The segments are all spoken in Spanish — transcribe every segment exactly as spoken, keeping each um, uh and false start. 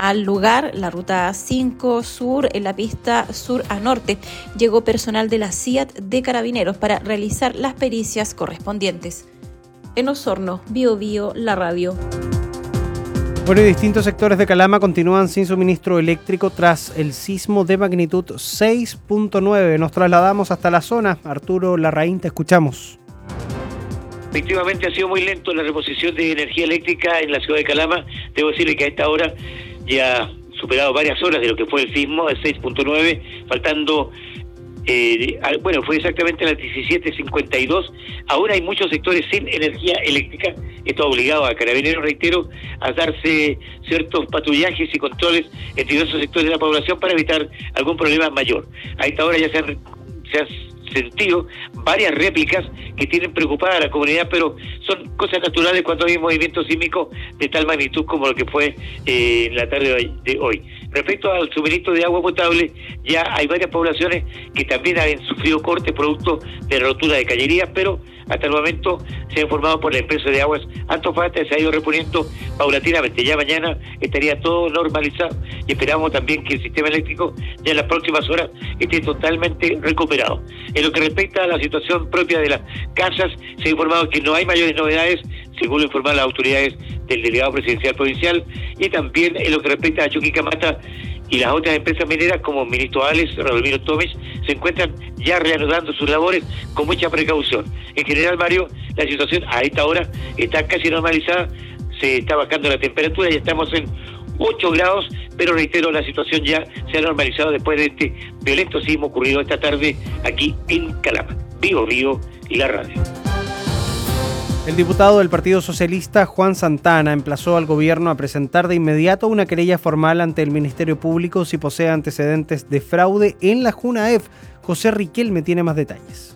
al lugar, la ruta cinco Sur, en la pista sur a norte. Llegó personal de la C I A T de Carabineros para realizar las pericias correspondientes. En Osorno, Bio Bio, la radio. Bueno, y distintos sectores de Calama continúan sin suministro eléctrico tras el sismo de magnitud seis punto nueve. Nos trasladamos hasta la zona. Arturo Larraín, te escuchamos. Efectivamente ha sido muy lento la reposición de energía eléctrica en la ciudad de Calama. Debo decirle que a esta hora ya ha superado varias horas de lo que fue el sismo, el seis punto nueve, faltando... Eh, bueno, fue exactamente a las diecisiete cincuenta y dos. Ahora hay muchos sectores sin energía eléctrica. Esto ha obligado a Carabineros, reitero, a darse ciertos patrullajes y controles en diversos sectores de la población para evitar algún problema mayor. A esta hora ya se han, se han sentido varias réplicas que tienen preocupada a la comunidad, pero son cosas naturales cuando hay movimiento sísmico de tal magnitud como lo que fue eh, en la tarde de hoy. Respecto al suministro de agua potable, ya hay varias poblaciones que también han sufrido cortes producto de rotura de cañerías, pero hasta el momento se ha informado por la empresa de aguas Antofagasta y se ha ido reponiendo paulatinamente. Ya mañana estaría todo normalizado y esperamos también que el sistema eléctrico ya en las próximas horas esté totalmente recuperado. En lo que respecta a la situación propia de las casas, se ha informado que no hay mayores novedades, según lo informaron las autoridades del delegado presidencial provincial, y también en lo que respecta a Chuquicamata y las otras empresas mineras como Ministro Alex, Radomiro Tomes, se encuentran ya reanudando sus labores con mucha precaución. En general, Mario, la situación a esta hora está casi normalizada, se está bajando la temperatura, ya estamos en ocho grados, pero reitero, la situación ya se ha normalizado después de este violento sismo ocurrido esta tarde aquí en Calama. Vivo, vivo y la radio. El diputado del Partido Socialista, Juan Santana, emplazó al gobierno a presentar de inmediato una querella formal ante el Ministerio Público si posee antecedentes de fraude en la JUNAEF. José Riquelme tiene más detalles.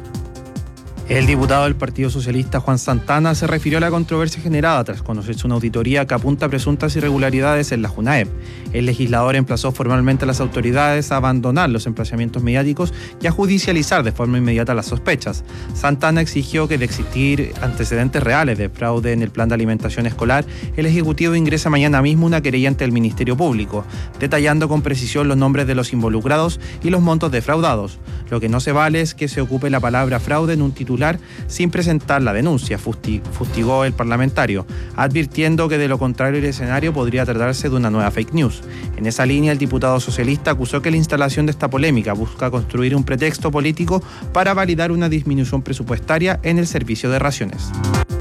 El diputado del Partido Socialista, Juan Santana, se refirió a la controversia generada tras conocerse una auditoría que apunta a presuntas irregularidades en la JUNAEF. El legislador emplazó formalmente a las autoridades a abandonar los emplazamientos mediáticos y a judicializar de forma inmediata las sospechas. Santana exigió que, de existir antecedentes reales de fraude en el plan de alimentación escolar, el Ejecutivo ingresa mañana mismo una querella ante el Ministerio Público, detallando con precisión los nombres de los involucrados y los montos defraudados. Lo que no se vale es que se ocupe la palabra fraude en un titular sin presentar la denuncia, fustigó el parlamentario, advirtiendo que de lo contrario el escenario podría tratarse de una nueva fake news. En esa línea, el diputado socialista acusó que la instalación de esta polémica busca construir un pretexto político para validar una disminución presupuestaria en el servicio de raciones.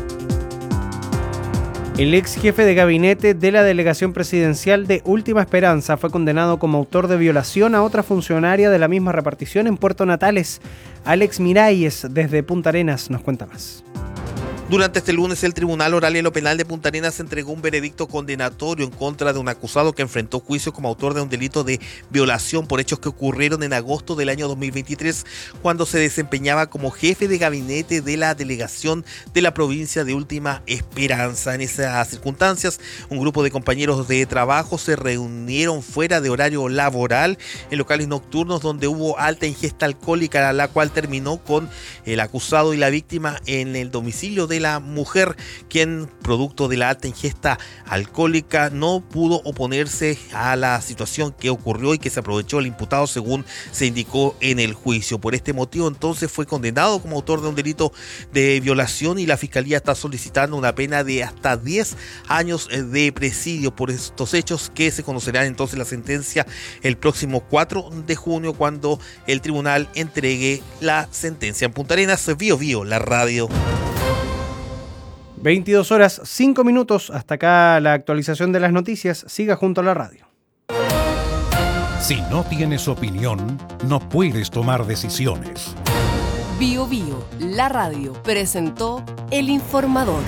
El ex jefe de gabinete de la delegación presidencial de Última Esperanza fue condenado como autor de violación a otra funcionaria de la misma repartición en Puerto Natales. Alex Miralles, desde Punta Arenas, nos cuenta más. Durante este lunes, el Tribunal Oral y lo Penal de Punta Arenas entregó un veredicto condenatorio en contra de un acusado que enfrentó juicio como autor de un delito de violación por hechos que ocurrieron en agosto del año dos mil veintitrés, cuando se desempeñaba como jefe de gabinete de la delegación de la provincia de Última Esperanza. En esas circunstancias, un grupo de compañeros de trabajo se reunieron fuera de horario laboral en locales nocturnos donde hubo alta ingesta alcohólica, la cual terminó con el acusado y la víctima en el domicilio de la mujer, quien, producto de la alta ingesta alcohólica, no pudo oponerse a la situación que ocurrió y que se aprovechó el imputado, según se indicó en el juicio. Por este motivo, entonces, fue condenado como autor de un delito de violación y la Fiscalía está solicitando una pena de hasta diez años de presidio por estos hechos, que se conocerán entonces la sentencia el próximo cuatro de junio, cuando el tribunal entregue la sentencia. En Punta Arenas, Bio Bio, la radio. veintidós horas, cinco minutos. Hasta acá la actualización de las noticias. Siga junto a la radio. Si no tienes opinión, no puedes tomar decisiones. Bio Bio, la radio, presentó El Informador.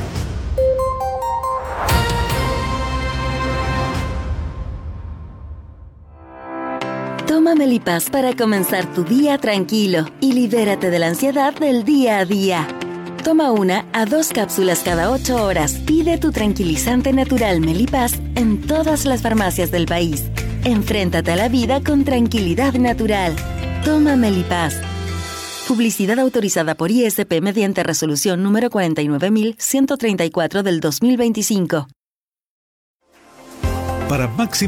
Toma Melipaz para comenzar tu día tranquilo y libérate de la ansiedad del día a día. Toma una a dos cápsulas cada ocho horas. Pide tu tranquilizante natural Melipaz en todas las farmacias del país. Enfréntate a la vida con tranquilidad natural. Toma Melipaz. Publicidad autorizada por I S P mediante resolución número cuarenta y nueve mil ciento treinta y cuatro del dos mil veinticinco. Para máximo